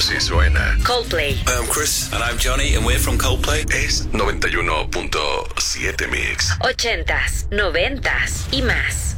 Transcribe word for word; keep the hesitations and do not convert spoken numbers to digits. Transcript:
Así suena Coldplay. I'm Chris. And I'm Johnny, and we're from Coldplay. Es noventa y uno punto siete Mix. Ochentas, noventas y más.